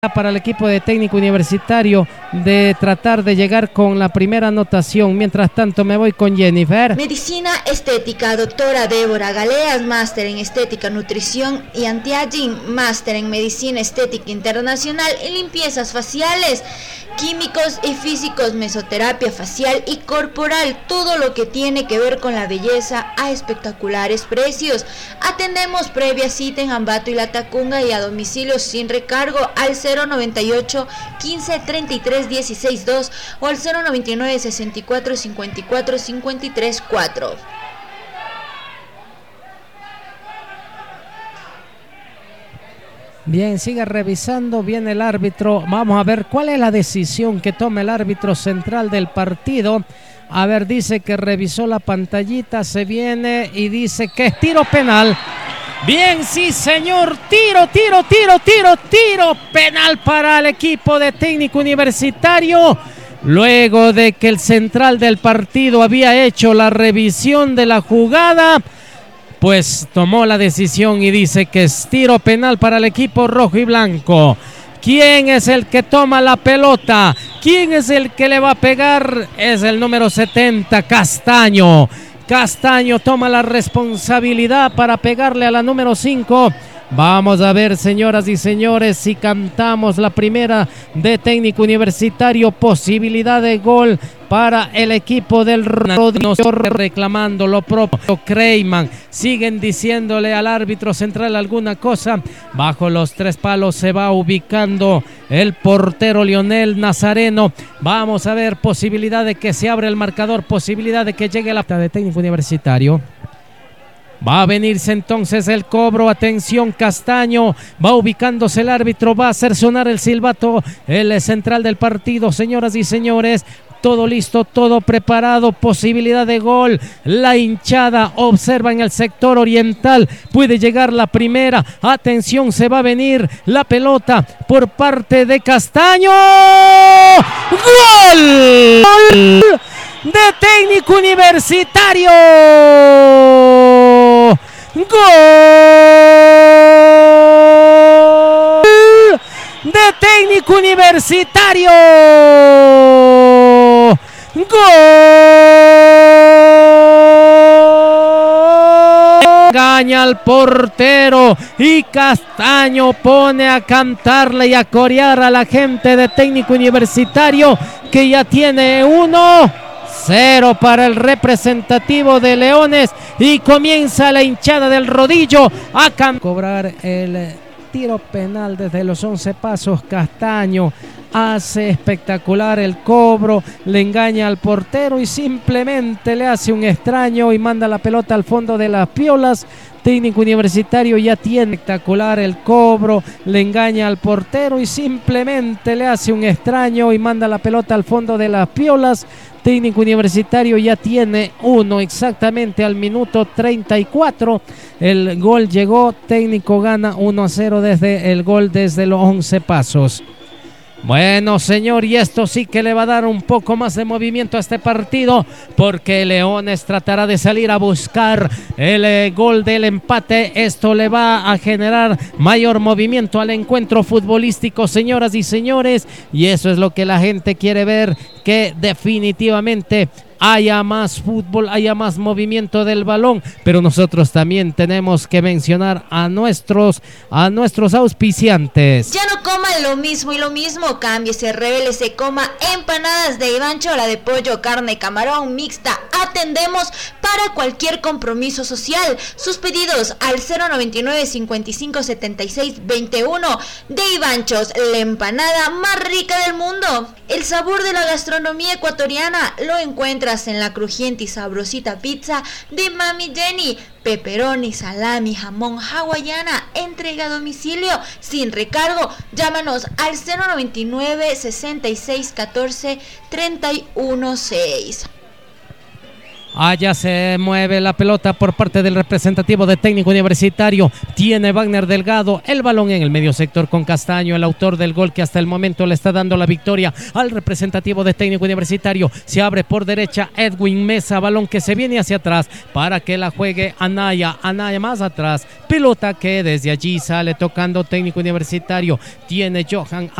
para el equipo de Técnico Universitario de tratar de llegar con la primera anotación. Mientras tanto me voy con Jennifer. Medicina estética, doctora Débora Galeas, máster en estética, nutrición y anti-aging, máster en medicina estética internacional y limpiezas faciales, químicos y físicos, mesoterapia facial y corporal, todo lo que tiene que ver con la belleza a espectaculares precios. Atendemos previa cita en Ambato y La Tacunga y a domicilio sin recargo al 098 15 33 16 2 o al 099 64 54 53 4. Bien, sigue revisando bien el árbitro. Vamos a ver cuál es la decisión que toma el árbitro central del partido. A ver, dice que revisó la pantallita, se viene y dice que es tiro penal. Bien, sí señor, tiro penal para el equipo de Técnico Universitario. Luego de que el central del partido había hecho la revisión de la jugada, pues tomó la decisión y dice que es tiro penal para el equipo rojo y blanco. ¿Quién es el que toma la pelota? ¿Quién es el que le va a pegar? Es el número 70, Castaño. Castaño toma la responsabilidad para pegarle a la número 5. Vamos a ver, señoras y señores, si cantamos la primera de Técnico Universitario. Posibilidad de gol para el equipo del Rodino, reclamando lo propio. Creyman, siguen diciéndole al árbitro central alguna cosa. Bajo los 3 palos se va ubicando el portero Lionel Nazareno. Vamos a ver, posibilidad de que se abra el marcador, posibilidad de que llegue la de Técnico Universitario. Va a venirse entonces el cobro, atención Castaño, va ubicándose el árbitro, va a hacer sonar el silbato, el central del partido, señoras y señores. Todo listo, todo preparado, posibilidad de gol. La hinchada observa en el sector oriental. Puede llegar la primera. Atención, se va a venir la pelota por parte de Castaño. ¡Gol! De Técnico Universitario. ¡Gol! De Técnico Universitario. ¡Gol! Engaña al portero y Castaño pone a cantarle y a corear a la gente de Técnico Universitario, que ya tiene 1-0 para el representativo de Leones, y comienza la hinchada del Rodillo a cobrar el tiro penal desde los 11 pasos. Castaño hace espectacular el cobro, le engaña al portero y simplemente le hace un extraño y manda la pelota al fondo de las piolas. Técnico Universitario ya tiene espectacular el cobro, le engaña al portero y simplemente le hace un extraño y manda la pelota al fondo de las piolas. Técnico Universitario ya tiene 1 exactamente al minuto 34. El gol llegó, Técnico gana 1-0 desde el gol desde los 11 pasos. Bueno, señor, y esto sí que le va a dar un poco más de movimiento a este partido, porque Leones tratará de salir a buscar el gol del empate. Esto le va a generar mayor movimiento al encuentro futbolístico, señoras y señores, y eso es lo que la gente quiere ver, que definitivamente haya más fútbol, haya más movimiento del balón. Pero nosotros también tenemos que mencionar a nuestros auspiciantes. Ya no coma lo mismo y lo mismo, cámbiese, revélese, coma empanadas de Ivancho, la de pollo, carne, camarón, mixta. Atendemos para cualquier compromiso social. Sus pedidos al 099 55 76 21. De Ivanchos, la empanada más rica del mundo. El sabor de la gastronomía ecuatoriana lo encuentras en la crujiente y sabrosita pizza de Mami Jenny. Pepperoni, salami, jamón, hawaiana, entrega a domicilio sin recargo. Llámanos al 099 66 14 31 6. Allá se mueve la pelota por parte del representativo de Técnico Universitario. Tiene Wagner Delgado el balón en el medio sector con Castaño, el autor del gol que hasta el momento le está dando la victoria al representativo de Técnico Universitario. Se abre por derecha Edwin Mesa, balón que se viene hacia atrás para que la juegue Anaya más atrás. Pelota que desde allí sale tocando Técnico Universitario. Tiene Johan